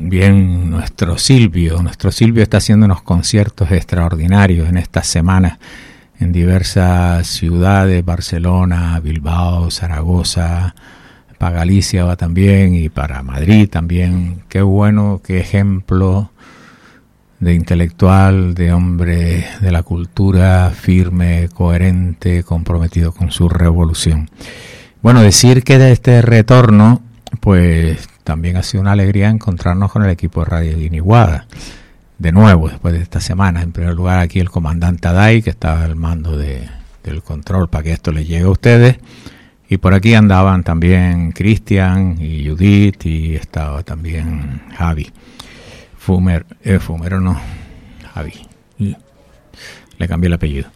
Bien, nuestro Silvio está haciendo unos conciertos extraordinarios en estas semanas en diversas ciudades, Barcelona, Bilbao, Zaragoza, para Galicia va también y para Madrid también. Qué bueno, qué ejemplo de intelectual, de hombre de la cultura, firme, coherente, comprometido con su revolución. Bueno, decir que de este retorno, pues también ha sido una alegría encontrarnos con el equipo de Radio Guiniguada. De nuevo, después de esta semana, en primer lugar aquí el comandante Aday, que estaba al mando del control para que esto les llegue a ustedes. Y por aquí andaban también Cristian y Judith y estaba también Javi. Fumero no, Javi. Le cambié el apellido.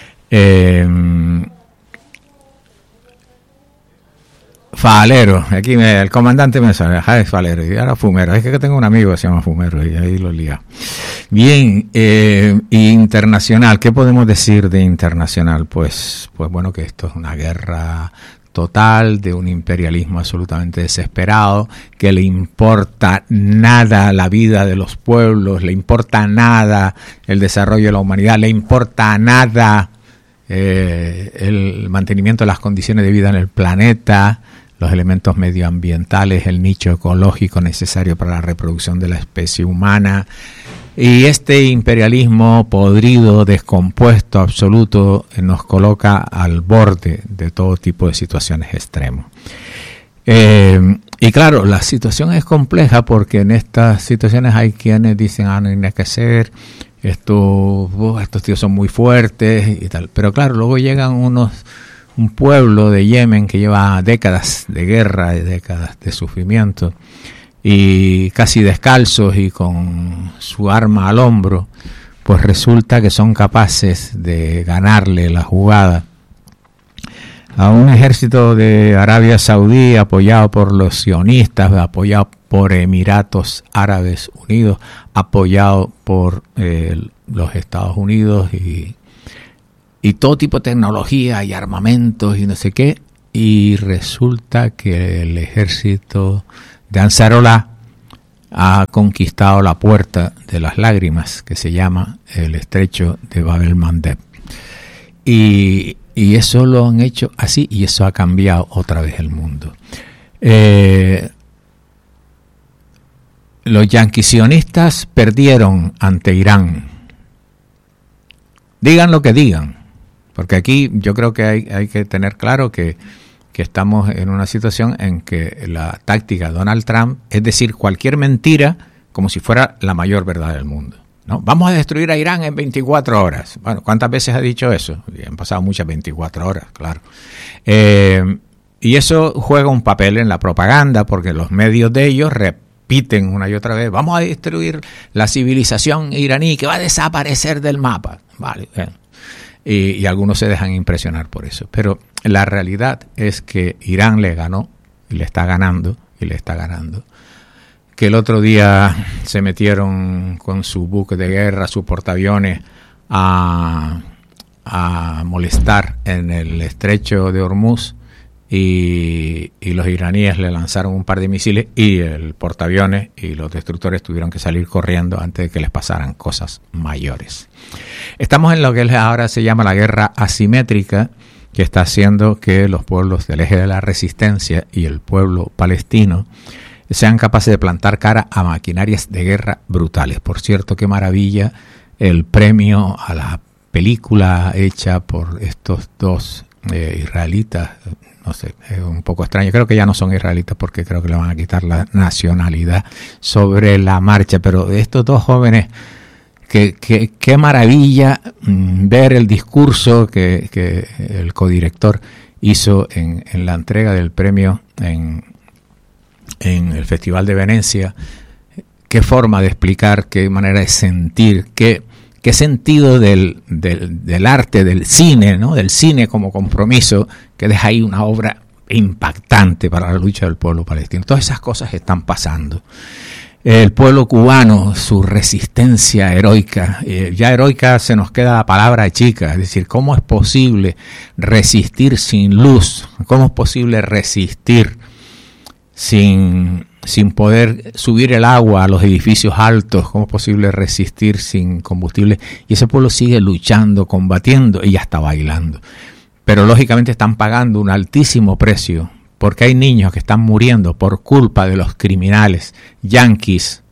Falero, aquí el comandante me sale, Javi Falero, y ahora Fumero, es que tengo un amigo que se llama Fumero y ahí lo lía. Bien, internacional, ¿qué podemos decir de internacional? Pues bueno, que esto es una guerra total de un imperialismo absolutamente desesperado, que le importa nada la vida de los pueblos, le importa nada el desarrollo de la humanidad, le importa nada el mantenimiento de las condiciones de vida en el planeta, los elementos medioambientales, el nicho ecológico necesario para la reproducción de la especie humana. Y este imperialismo podrido, descompuesto, absoluto, nos coloca al borde de todo tipo de situaciones extremas. Y claro, la situación es compleja porque en estas situaciones hay quienes dicen, no hay nada que hacer, estos tíos son muy fuertes y tal. Pero claro, luego llegan un pueblo de Yemen que lleva décadas de guerra y décadas de sufrimiento, y casi descalzos y con su arma al hombro, pues resulta que son capaces de ganarle la jugada a un ejército de Arabia Saudí apoyado por los sionistas, apoyado por Emiratos Árabes Unidos, apoyado por los Estados Unidos y todo tipo de tecnología y armamentos y no sé qué, y resulta que el ejército de Ansarollah ha conquistado la puerta de las lágrimas, que se llama el estrecho de Bab el-Mandeb. Y eso lo han hecho así, y eso ha cambiado otra vez el mundo. Los yanquisionistas perdieron ante Irán. Digan lo que digan, porque aquí yo creo que hay que tener claro que estamos en una situación en que la táctica de Donald Trump es decir cualquier mentira como si fuera la mayor verdad del mundo, ¿no? Vamos a destruir a Irán en 24 horas. Bueno, ¿cuántas veces ha dicho eso? Y han pasado muchas 24 horas, claro. Y eso juega un papel en la propaganda porque los medios de ellos repiten una y otra vez, vamos a destruir la civilización iraní que va a desaparecer del mapa. Vale, y algunos se dejan impresionar por eso. Pero la realidad es que Irán le ganó y le está ganando y le está ganando. Que el otro día se metieron con su buque de guerra, su portaaviones, a molestar en el estrecho de Hormuz y los iraníes le lanzaron un par de misiles y el portaaviones y los destructores tuvieron que salir corriendo antes de que les pasaran cosas mayores. Estamos en lo que ahora se llama la guerra asimétrica, que está haciendo que los pueblos del eje de la resistencia y el pueblo palestino sean capaces de plantar cara a maquinarias de guerra brutales. Por cierto, qué maravilla el premio a la película hecha por estos dos israelitas. No sé, es un poco extraño. Creo que ya no son israelitas porque creo que le van a quitar la nacionalidad sobre la marcha. Pero estos dos jóvenes, qué maravilla ver el discurso que el codirector hizo en la entrega del premio en el Festival de Venecia. Qué forma de explicar, qué manera de sentir, qué sentido del arte, del cine, ¿no? Del cine como compromiso, que deja ahí una obra impactante para la lucha del pueblo palestino. Todas esas cosas están pasando. El pueblo cubano, su resistencia heroica, ya heroica se nos queda la palabra chica, es decir, ¿cómo es posible resistir sin luz? ¿Cómo es posible resistir sin sin poder subir el agua a los edificios altos, ¿cómo es posible resistir sin combustible? Y ese pueblo sigue luchando, combatiendo y hasta bailando. Pero lógicamente están pagando un altísimo precio, porque hay niños que están muriendo por culpa de los criminales yanquis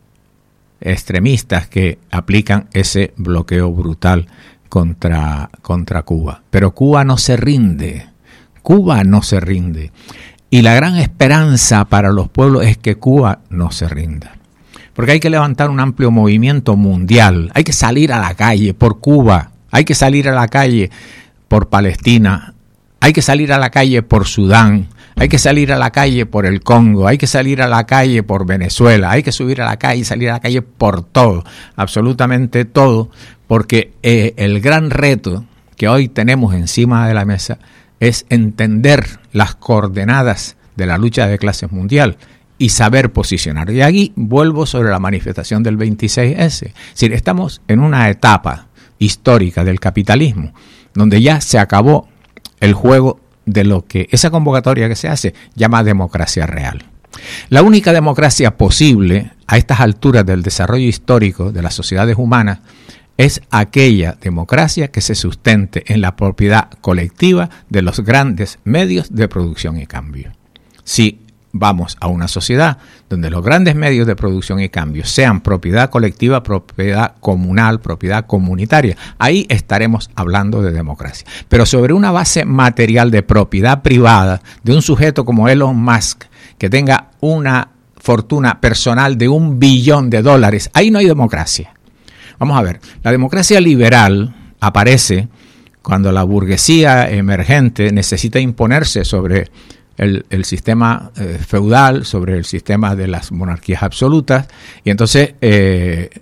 extremistas que aplican ese bloqueo brutal contra Cuba. Pero Cuba no se rinde. Cuba no se rinde. Y la gran esperanza para los pueblos es que Cuba no se rinda. Porque hay que levantar un amplio movimiento mundial. Hay que salir a la calle por Cuba. Hay que salir a la calle por Palestina. Hay que salir a la calle por Sudán. Hay que salir a la calle por el Congo. Hay que salir a la calle por Venezuela. Hay que subir a la calle y salir a la calle por todo. Absolutamente todo. Porque el gran reto que hoy tenemos encima de la mesa es entender las coordenadas de la lucha de clases mundial y saber posicionar. Y aquí vuelvo sobre la manifestación del 26S. Es decir, estamos en una etapa histórica del capitalismo donde ya se acabó el juego de lo que esa convocatoria que se hace llama democracia real. La única democracia posible a estas alturas del desarrollo histórico de las sociedades humanas es aquella democracia que se sustente en la propiedad colectiva de los grandes medios de producción y cambio. Si vamos a una sociedad donde los grandes medios de producción y cambio sean propiedad colectiva, propiedad comunal, propiedad comunitaria, ahí estaremos hablando de democracia. Pero sobre una base material de propiedad privada de un sujeto como Elon Musk, que tenga una fortuna personal de $1 billón, ahí no hay democracia. Vamos a ver, la democracia liberal aparece cuando la burguesía emergente necesita imponerse sobre el sistema feudal, sobre el sistema de las monarquías absolutas, y entonces el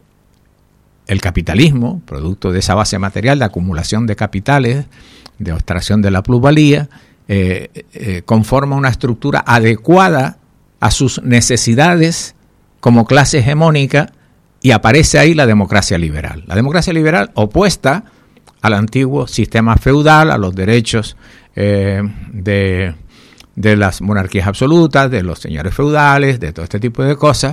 capitalismo, producto de esa base material de acumulación de capitales, de extracción de la plusvalía, conforma una estructura adecuada a sus necesidades como clase hegemónica, y aparece ahí la democracia liberal. La democracia liberal opuesta al antiguo sistema feudal, a los derechos de las monarquías absolutas, de los señores feudales, de todo este tipo de cosas.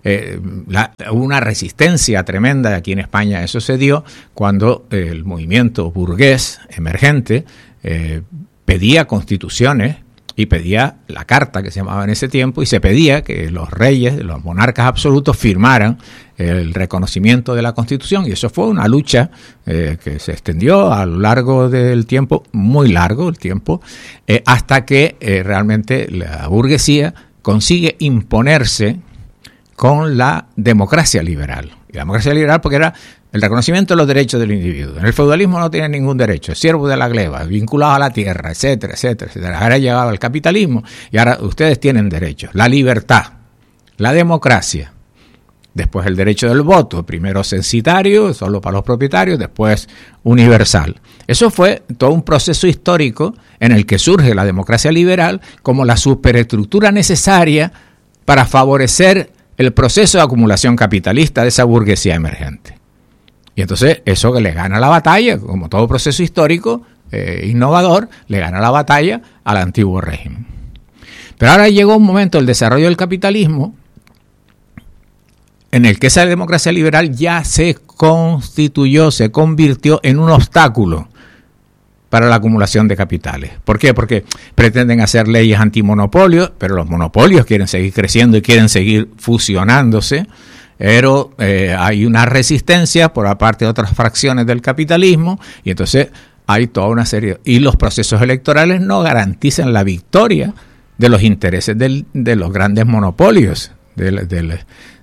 Una resistencia tremenda aquí en España, eso se dio cuando el movimiento burgués emergente pedía constituciones y pedía la carta que se llamaba en ese tiempo, y se pedía que los reyes, los monarcas absolutos firmaran el reconocimiento de la Constitución, y eso fue una lucha que se extendió a lo largo del tiempo, muy largo el tiempo, hasta que realmente la burguesía consigue imponerse con la democracia liberal. Y la democracia liberal porque era el reconocimiento de los derechos del individuo. En el feudalismo no tiene ningún derecho, es siervo de la gleba, vinculado a la tierra, etcétera, etcétera, etcétera. Ahora ha llegado al capitalismo y ahora ustedes tienen derechos. La libertad, la democracia, después el derecho del voto, primero censitario, solo para los propietarios, después universal. Eso fue todo un proceso histórico en el que surge la democracia liberal como la superestructura necesaria para favorecer el proceso de acumulación capitalista de esa burguesía emergente. Y entonces eso que le gana la batalla, como todo proceso histórico innovador, le gana la batalla al antiguo régimen. Pero ahora llegó un momento del desarrollo del capitalismo en el que esa democracia liberal ya se constituyó, se convirtió en un obstáculo para la acumulación de capitales. ¿Por qué? Porque pretenden hacer leyes antimonopolios, pero los monopolios quieren seguir creciendo y quieren seguir fusionándose, pero hay una resistencia por parte de otras fracciones del capitalismo, y entonces hay toda una serie, y los procesos electorales no garantizan la victoria de los intereses de los grandes monopolios, de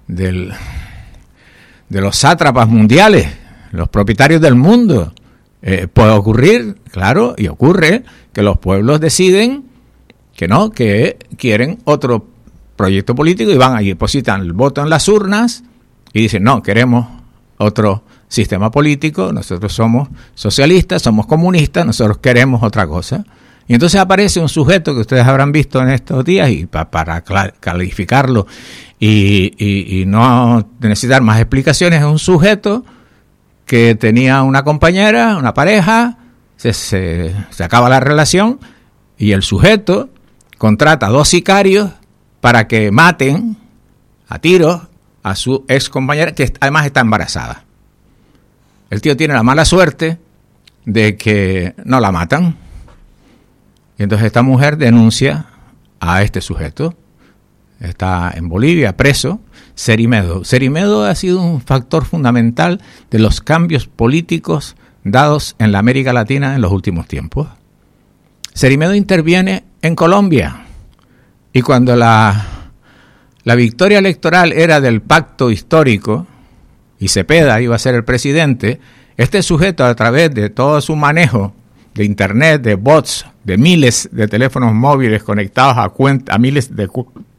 los sátrapas mundiales, los propietarios del mundo. Puede ocurrir, claro, y ocurre, que los pueblos deciden que no, que quieren otro proyecto político y van y depositan el voto en las urnas y dicen, no, queremos otro sistema político, nosotros somos socialistas, somos comunistas, nosotros queremos otra cosa. Y entonces aparece un sujeto que ustedes habrán visto en estos días, y para calificarlo y no necesitar más explicaciones, es un sujeto que tenía una compañera, una pareja, se acaba la relación y el sujeto contrata 2 sicarios para que maten a tiros a su ex compañera, que además está embarazada. El tío tiene la mala suerte de que no la matan. Y entonces esta mujer denuncia a este sujeto. Está en Bolivia, preso, Cerimedo. Cerimedo ha sido un factor fundamental de los cambios políticos dados en la América Latina en los últimos tiempos. Cerimedo interviene en Colombia. Y cuando la victoria electoral era del pacto histórico, y Cepeda iba a ser el presidente, este sujeto, a través de todo su manejo de internet, de bots, de miles de teléfonos móviles conectados a miles de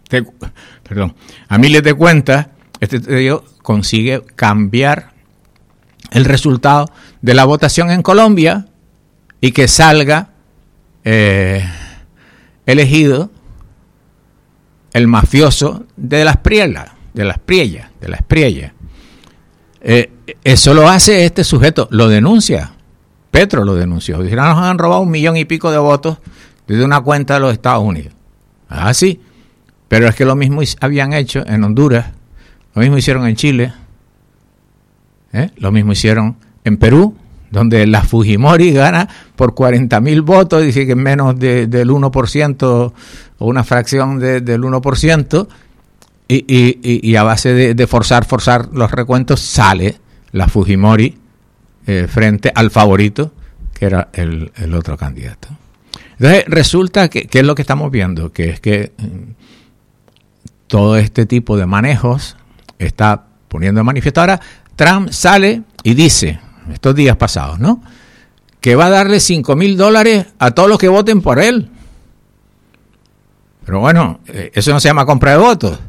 cuentas, este tío consigue cambiar el resultado de la votación en Colombia y que salga elegido el mafioso de las Priellas. Eso lo hace este sujeto, lo denuncia. Petro lo denunció. Dijeron, nos han robado 1 millón y pico de votos desde una cuenta de los Estados Unidos. Ah, sí. Pero es que lo mismo habían hecho en Honduras, lo mismo hicieron en Chile, lo mismo hicieron en Perú, donde la Fujimori gana por 40.000 votos, dice que menos del 1% o una fracción del 1%, y a base de forzar los recuentos sale la Fujimori frente al favorito, que era el otro candidato. Entonces resulta que es lo que estamos viendo, que es que todo este tipo de manejos está poniendo de manifiesto. Ahora Trump sale y dice, estos días pasados, ¿no?, que va a darle $5,000 a todos los que voten por él. Pero bueno, eso no se llama compra de votos.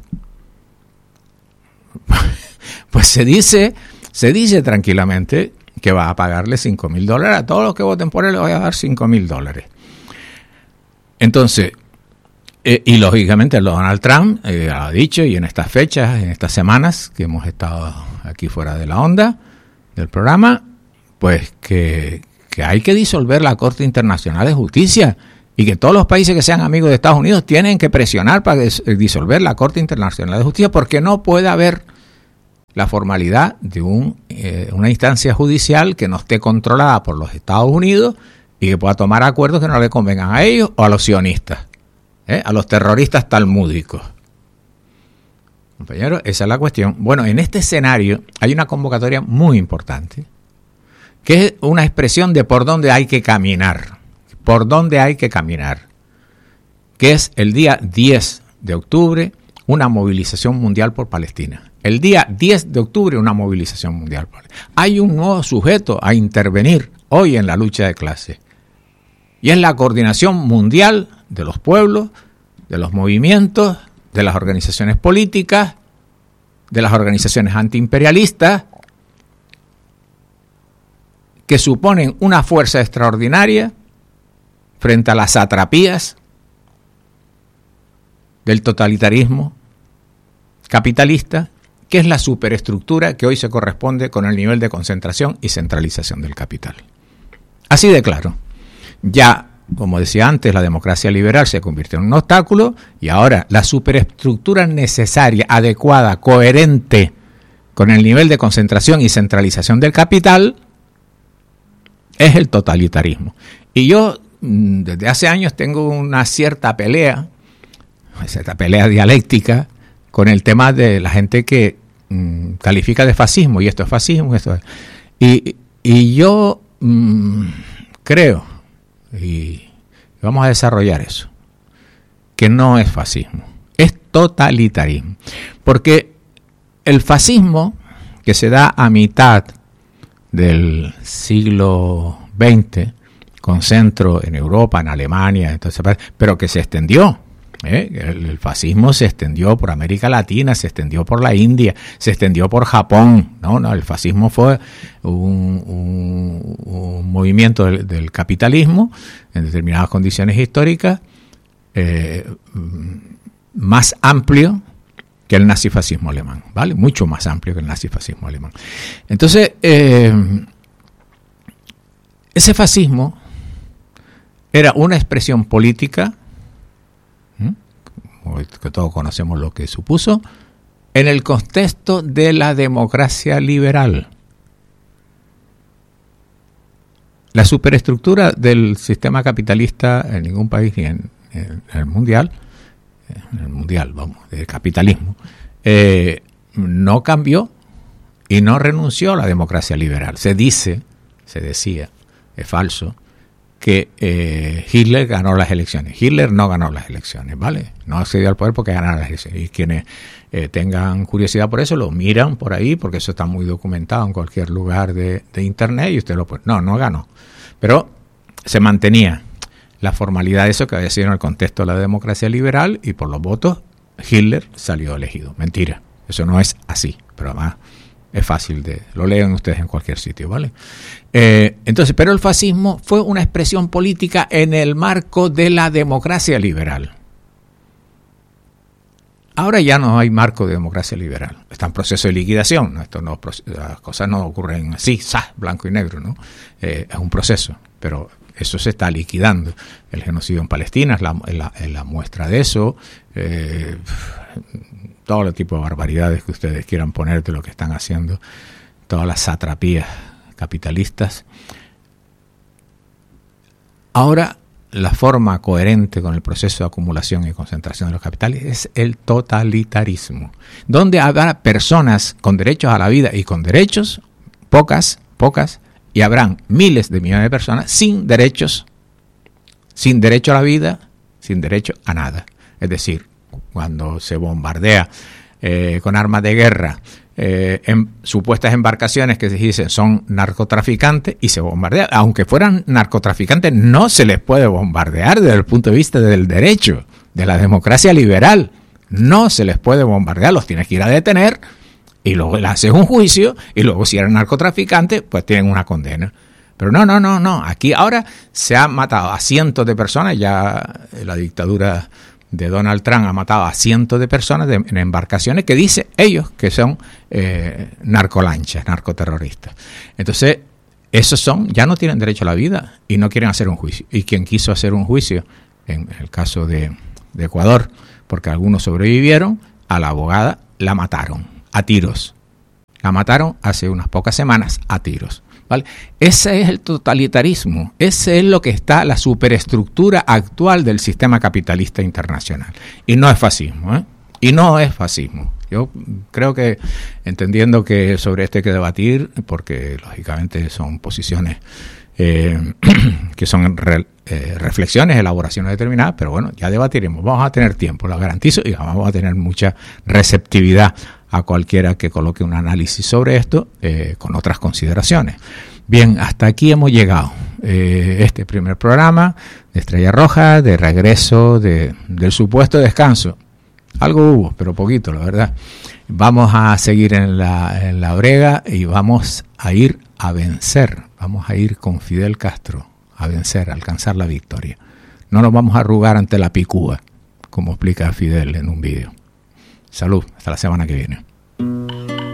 Pues se dice tranquilamente que va a pagarle $5,000 a todos los que voten por él, le voy a dar $5,000. Entonces, y lógicamente Donald Trump ha dicho, y en estas fechas, en estas semanas que hemos estado aquí fuera de la onda del programa, pues que hay que disolver la Corte Internacional de Justicia y que todos los países que sean amigos de Estados Unidos tienen que presionar para disolver la Corte Internacional de Justicia, porque no puede haber la formalidad de una instancia judicial que no esté controlada por los Estados Unidos y que pueda tomar acuerdos que no le convengan a ellos o a los sionistas, a los terroristas talmúdicos. Compañeros, esa es la cuestión. Bueno, en este escenario hay una convocatoria muy importante, que es una expresión de por dónde hay que caminar, que es el día 10 de octubre, una movilización mundial por Palestina. El día 10 de octubre, una movilización mundial por Palestina. Hay un nuevo sujeto a intervenir hoy en la lucha de clases, y es la coordinación mundial de los pueblos, de los movimientos, de las organizaciones políticas, de las organizaciones antiimperialistas, que suponen una fuerza extraordinaria frente a las satrapías del totalitarismo capitalista, que es la superestructura que hoy se corresponde con el nivel de concentración y centralización del capital. Así de claro. Ya, como decía antes, la democracia liberal se convirtió en un obstáculo y ahora la superestructura necesaria, adecuada, coherente con el nivel de concentración y centralización del capital es el totalitarismo. Y yo desde hace años tengo una cierta pelea dialéctica con el tema de la gente que califica de fascismo, y esto es fascismo, y yo creo, y vamos a desarrollar eso, que no es fascismo, es totalitarismo, porque el fascismo que se da a mitad del siglo XX, con centro en Europa, en Alemania, entonces, pero que se extendió. El fascismo se extendió por América Latina, se extendió por la India, se extendió por Japón. No, el fascismo fue un movimiento del capitalismo en determinadas condiciones históricas, más amplio que el nazifascismo alemán, ¿vale? Mucho más amplio que el nazifascismo alemán. Entonces, ese fascismo era una expresión política, que todos conocemos lo que supuso, en el contexto de la democracia liberal. La superestructura del sistema capitalista en ningún país, ni en el mundial, del capitalismo, no cambió y no renunció a la democracia liberal. Se decía, es falso, que Hitler ganó las elecciones. Hitler no ganó las elecciones, ¿vale? No accedió al poder porque ganaron las elecciones. Y quienes tengan curiosidad por eso, lo miran por ahí, porque eso está muy documentado en cualquier lugar de internet, y usted lo puede. No ganó. Pero se mantenía la formalidad de eso que había sido en el contexto de la democracia liberal, y por los votos Hitler salió elegido. Mentira, eso no es así, pero además es fácil lo leen ustedes en cualquier sitio, ¿vale? Entonces, pero el fascismo fue una expresión política en el marco de la democracia liberal. Ahora ya no hay marco de democracia liberal, está en proceso de liquidación. Las cosas no ocurren así, blanco y negro, ¿no? Es un proceso, pero eso se está liquidando. El genocidio en Palestina es la muestra de eso. Todo el tipo de barbaridades que ustedes quieran poner de lo que están haciendo, todas las satrapías capitalistas. Ahora, la forma coherente con el proceso de acumulación y concentración de los capitales es el totalitarismo, donde habrá personas con derechos a la vida y con derechos, pocas, y habrán miles de millones de personas sin derechos, sin derecho a la vida, sin derecho a nada. Es decir, cuando se bombardea con armas de guerra en supuestas embarcaciones que se dicen son narcotraficantes, y se bombardea, aunque fueran narcotraficantes, no se les puede bombardear desde el punto de vista del derecho, de la democracia liberal. No se les puede bombardear, los tienes que ir a detener y luego le haces un juicio, y luego si eran narcotraficantes pues tienen una condena. Pero no, aquí ahora se han matado a cientos de personas. Ya la dictadura de Donald Trump ha matado a cientos de personas en embarcaciones que dicen ellos que son narcolanchas, narcoterroristas. Entonces, esos ya no tienen derecho a la vida y no quieren hacer un juicio. Y quien quiso hacer un juicio, en el caso de Ecuador, porque algunos sobrevivieron, a la abogada la mataron a tiros. La mataron hace unas pocas semanas a tiros. ¿Vale? Ese es el totalitarismo, ese es lo que está, la superestructura actual del sistema capitalista internacional. Y no es fascismo, ¿eh? Y no es fascismo. Yo creo que, entendiendo que sobre esto hay que debatir, porque lógicamente son posiciones que son reflexiones, elaboraciones determinadas, pero bueno, ya debatiremos, vamos a tener tiempo, lo garantizo, y vamos a tener mucha receptividad a cualquiera que coloque un análisis sobre esto con otras consideraciones. Bien, hasta aquí hemos llegado. Este primer programa de Estrella Roja, de regreso del supuesto descanso. Algo hubo, pero poquito, la verdad. Vamos a seguir en la brega y vamos a ir a vencer. Vamos a ir con Fidel Castro a vencer, a alcanzar la victoria. No nos vamos a arrugar ante la picúa, como explica Fidel en un vídeo. Salud, hasta la semana que viene.